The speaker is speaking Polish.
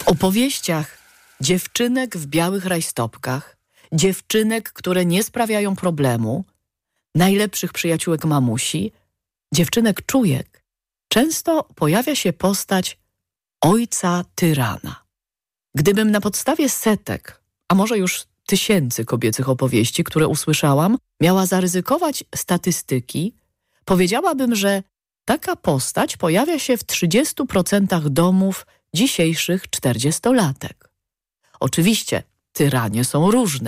opowieściach dziewczynek w białych rajstopkach, dziewczynek, które nie sprawiają problemu, najlepszych przyjaciółek mamusi, dziewczynek czujek, często pojawia się postać ojca tyrana. Gdybym na podstawie setek, a może już tysięcy kobiecych opowieści, które usłyszałam, miała zaryzykować statystyki, powiedziałabym, że taka postać pojawia się w 30% domów dzisiejszych 40-latek. Oczywiście tyranie są różne.